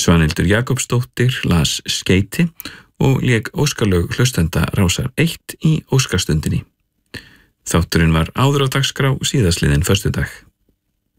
Svanhildur Jakobsdóttir las Skeyti og lék óskalög hlustenda Rásar 1 í Óskarstundinni. Þátturinn var áður á dagskrá síðastliðinn föstudag.